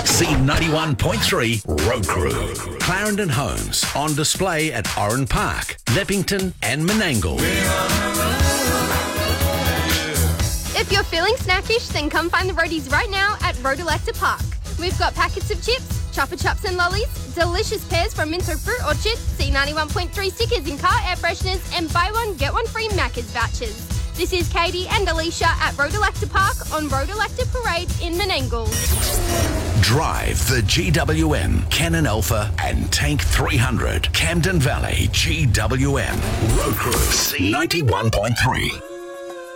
C91.3 Road Crew. Clarendon Homes on display at Oran Park, Leppington and Menangle. If you're feeling snackish, then come find the roadies right now at Road Park. We've got packets of chips, Chopper Chops and lollies, delicious pears from Minto Fruit Orchard, C91.3 stickers in car air fresheners, and buy one, get one free Macca's vouchers. This is Katie and Alicia at Road Park on Road Parade in Menangle. Drive the GWM, Canon Alpha and Tank 300, Camden Valley GWM. Road Crew C91.3.